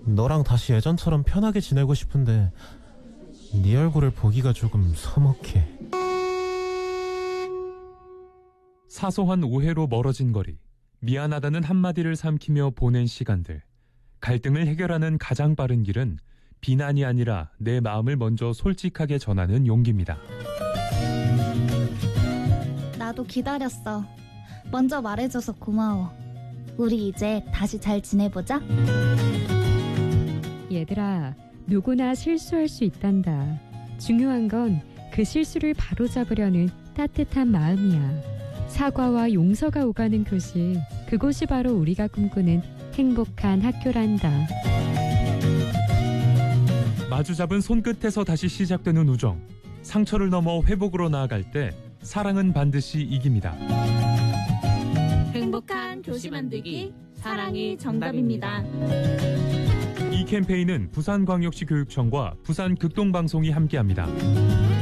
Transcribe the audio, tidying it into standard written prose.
너랑 다시 예전처럼 편하게 지내고 싶은데 네 얼굴을 보기가 조금 서먹해. 사소한 오해로 멀어진 거리, 미안하다는 한마디를 삼키며 보낸 시간들. 갈등을 해결하는 가장 빠른 길은 비난이 아니라 내 마음을 먼저 솔직하게 전하는 용기입니다. 나도 기다렸어. 먼저 말해줘서 고마워. 우리 이제 다시 잘 지내보자. 얘들아, 누구나 실수할 수 있단다. 중요한 건 그 실수를 바로잡으려는 따뜻한 마음이야. 사과와 용서가 오가는 교실, 그곳이 바로 우리가 꿈꾸는 행복한 학교란다. 마주잡은 손끝에서 다시 시작되는 우정. 상처를 넘어 회복으로 나아갈 때 사랑은 반드시 이깁니다. 행복한 교시 만들기, 사랑이 정답입니다. 이 캠페인은 부산광역시 교육청과 부산극동방송이 함께합니다.